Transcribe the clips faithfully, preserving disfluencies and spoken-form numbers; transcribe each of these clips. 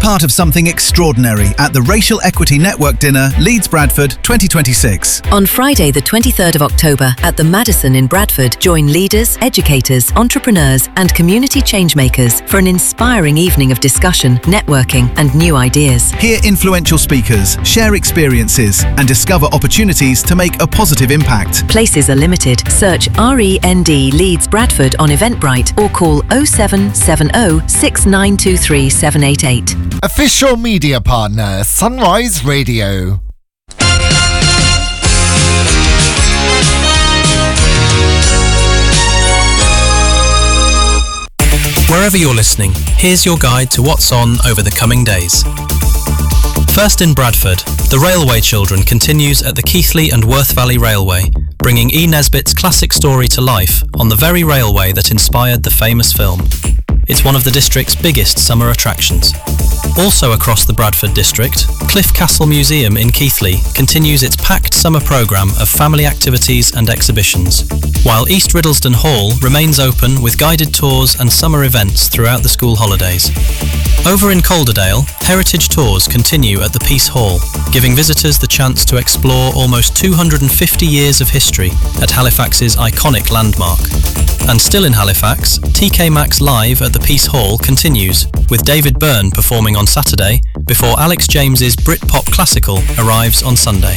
part of something extraordinary at the Racial Equity Network Dinner, Leeds Bradford twenty twenty-six. On Friday the twenty-third of October at the Madison in Bradford, join leaders, educators, entrepreneurs and community changemakers for an inspiring evening of discussion, networking and new ideas. Hear influential speakers, share experiences and discover opportunities to make a positive impact. Places are limited. Search R E N D Leeds Bradford on Eventbrite or call oh seven seven oh, six nine two three, seven eight eight. Official media partner, Sunrise Radio. Wherever you're listening, here's your guide to what's on over the coming days. First in Bradford, the Railway Children continues at the Keighley and Worth Valley Railway, bringing E. Nesbitt's classic story to life on the very railway that inspired the famous film. It's one of the district's biggest summer attractions. Also across the Bradford district, Cliff Castle Museum in Keighley continues its packed summer programme of family activities and exhibitions, while East Riddlesden Hall remains open with guided tours and summer events throughout the school holidays. Over in Calderdale, heritage tours continue at the Peace Hall, giving visitors the chance to explore almost two hundred fifty years of history at Halifax's iconic landmark. And still in Halifax, T K Maxx Live at the Peace Hall continues, with David Byrne performing on Saturday before Alex James's Britpop classical arrives on Sunday.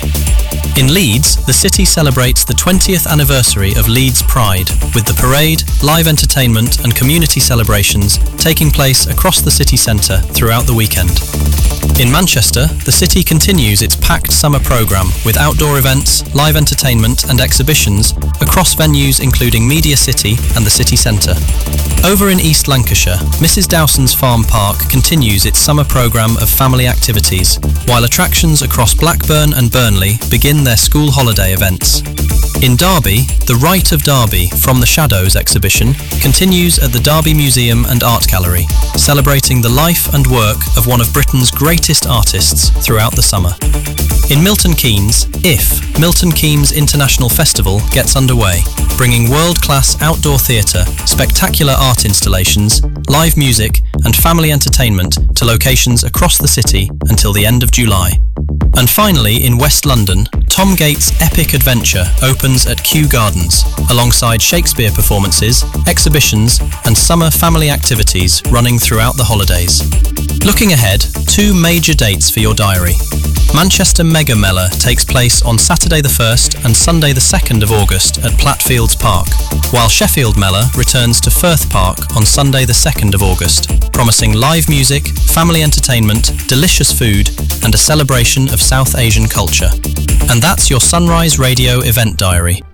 In Leeds, the city celebrates the twentieth anniversary of Leeds Pride, with the parade, live entertainment and community celebrations taking place across the city centre throughout the weekend. In Manchester, the city continues its packed summer programme with outdoor events, live entertainment and exhibitions across venues including Media City and the city centre. Over in East Lancashire, Missus Dowson's Farm Park continues its summer programme of family activities, while attractions across Blackburn and Burnley begin their school holiday events. In Derby, the Rite of Derby From the Shadows exhibition continues at the Derby Museum and Art Gallery, celebrating the life and work of one of Britain's greatest artists throughout the summer. In Milton Keynes, I F, Milton Keynes International Festival gets underway, bringing world-class outdoor theatre, spectacular art installations, live music and family entertainment to locations across the city until the end of July. And finally, in West London, Tom Gates' Epic Adventure opens at Kew Gardens, alongside Shakespeare performances, exhibitions and summer family activities running throughout the holidays. Looking ahead, two major dates for your diary. Manchester Mega Mela takes place on Saturday the first and Sunday the second of August at Plattfields Park, while Sheffield Mela returns to Firth Park on Sunday the second of August, promising live music, family entertainment, delicious food and a celebration of South Asian culture. And that's your Sunrise Radio event diary.